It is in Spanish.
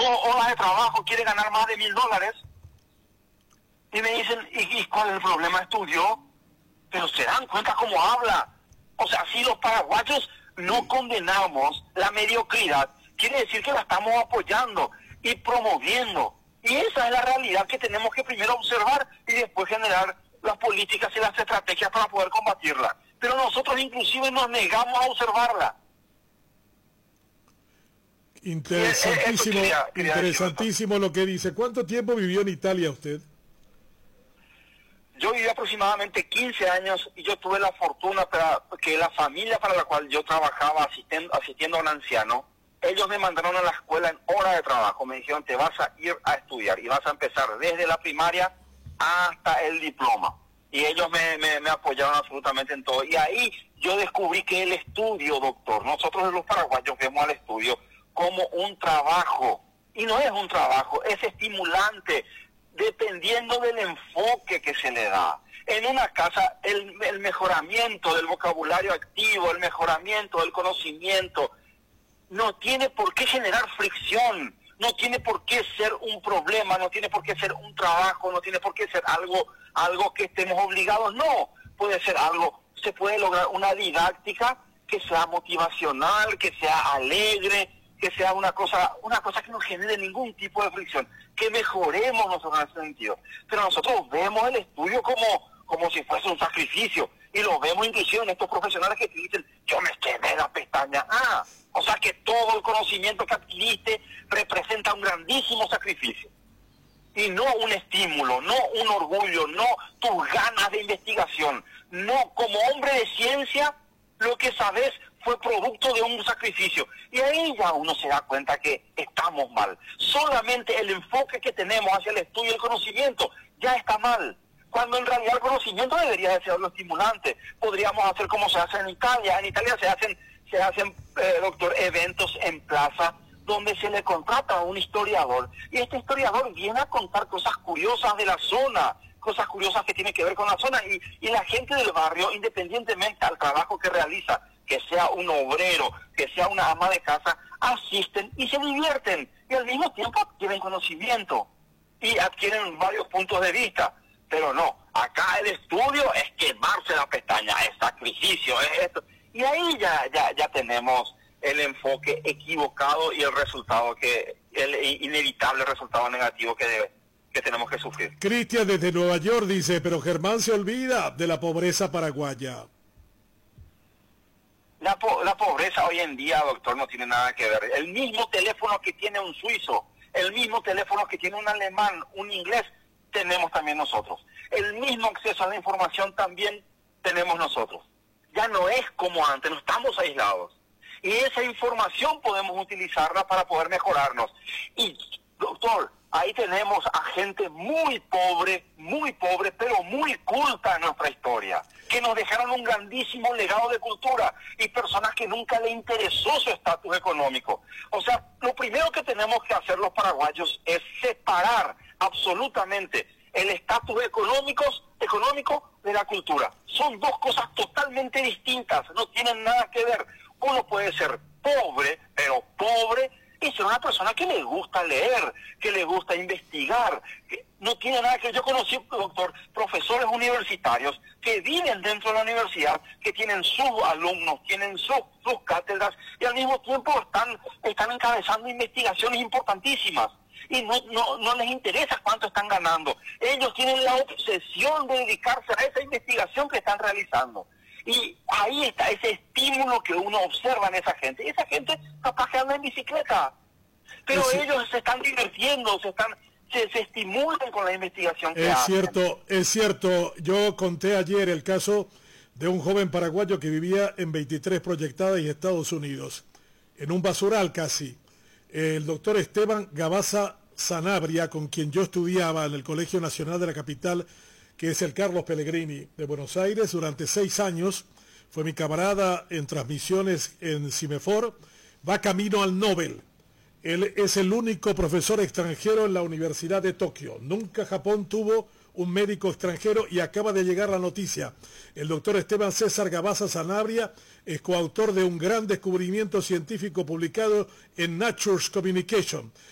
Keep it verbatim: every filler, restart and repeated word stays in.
dos horas de trabajo quiere ganar más de mil dólares. Y me dicen, ¿y, y cuál es el problema? Estudió, pero se dan cuenta cómo habla. O sea, si los paraguayos no condenamos la mediocridad, quiere decir que la estamos apoyando y promoviendo. Y esa es la realidad que tenemos que primero observar y después generar las políticas y las estrategias para poder combatirla. Pero nosotros inclusive nos negamos a observarla. Interesantísimo, quería, quería interesantísimo lo que dice. ¿Cuánto tiempo vivió en Italia usted? Yo viví aproximadamente quince años y yo tuve la fortuna para que la familia para la cual yo trabajaba asistiendo, asistiendo a un anciano, ellos me mandaron a la escuela en hora de trabajo. Me dijeron, te vas a ir a estudiar y vas a empezar desde la primaria hasta el diploma. Y ellos me, me, me apoyaron absolutamente en todo. Y ahí yo descubrí que el estudio, doctor, nosotros los paraguayos vemos al estudio como un trabajo. Y no es un trabajo, es estimulante, dependiendo del enfoque que se le da. En una casa, el, el mejoramiento del vocabulario activo, el mejoramiento del conocimiento, no tiene por qué generar fricción, no tiene por qué ser un problema, no tiene por qué ser un trabajo, no tiene por qué ser algo, algo que estemos obligados, no, puede ser algo, se puede lograr una didáctica que sea motivacional, que sea alegre, que sea una cosa, una cosa que no genere ningún tipo de fricción, que mejoremos nosotros en ese sentido. Pero nosotros vemos el estudio como, como si fuese un sacrificio, y lo vemos inclusive en estos profesionales que dicen, yo me quemé la pestaña. Ah, o sea que todo el conocimiento que adquiriste representa un grandísimo sacrificio. Y no un estímulo, no un orgullo, no tus ganas de investigación. No, como hombre de ciencia, lo que sabes fue producto de un sacrificio. Y ahí ya uno se da cuenta que estamos mal. Solamente el enfoque que tenemos hacia el estudio y el conocimiento ya está mal. Cuando en realidad el conocimiento debería de ser lo estimulante. Podríamos hacer como se hace en Italia. En Italia se hacen, se hacen eh, doctor, eventos en plaza donde se le contrata a un historiador. Y este historiador viene a contar cosas curiosas de la zona, cosas curiosas que tienen que ver con la zona. Y, y la gente del barrio, independientemente al trabajo que realiza, que sea un obrero, que sea una ama de casa, asisten y se divierten. Y al mismo tiempo adquieren conocimiento y adquieren varios puntos de vista. Pero no, acá el estudio es quemarse la pestaña, es sacrificio, es esto. Y ahí ya, ya, ya tenemos el enfoque equivocado y el resultado que, el inevitable resultado negativo que debe, que tenemos que sufrir. Cristian desde Nueva York dice, pero Germán se olvida de la pobreza paraguaya. La, po la pobreza hoy en día, doctor, no tiene nada que ver. El mismo teléfono que tiene un suizo, el mismo teléfono que tiene un alemán, un inglés, tenemos también nosotros. El mismo acceso a la información también tenemos nosotros. Ya no es como antes, no estamos aislados. Y esa información podemos utilizarla para poder mejorarnos. Y, doctor, ahí tenemos a gente muy pobre, muy pobre, pero muy culta en nuestra historia, que nos dejaron un grandísimo legado de cultura y personas que nunca le interesó su estatus económico. O sea, lo primero que tenemos que hacer los paraguayos es separar absolutamente el estatus económico, económico de la cultura. Son dos cosas totalmente distintas, no tienen nada que ver. Uno puede ser pobre, pero pobre, y ser una persona que le gusta leer, que le gusta investigar, que no tiene nada que ver. Yo conocí, doctor, profesores universitarios que viven dentro de la universidad, que tienen sus alumnos, tienen sus, sus cátedras, y al mismo tiempo están, están encabezando investigaciones importantísimas. Y no, no, no les interesa cuánto están ganando. Ellos tienen la obsesión de dedicarse a esa investigación que están realizando. Y ahí está ese estímulo que uno observa en esa gente. Y esa gente capaz que anda en bicicleta. Pero es ellos se están divirtiendo, se están se, se estimulan con la investigación que es hacen. Cierto, es cierto. Yo conté ayer el caso de un joven paraguayo que vivía en veintitrés Proyectadas y Estados Unidos, en un basural casi. El doctor Esteban Gabaza Sanabria, con quien yo estudiaba en el Colegio Nacional de la Capital, que es el Carlos Pellegrini de Buenos Aires, durante seis años, fue mi camarada en transmisiones en Cimefor, va camino al Nobel. Él es el único profesor extranjero en la Universidad de Tokio. Nunca Japón tuvo un médico extranjero y acaba de llegar la noticia. El doctor Esteban César Gabaza Sanabria es coautor de un gran descubrimiento científico publicado en Nature's Communication.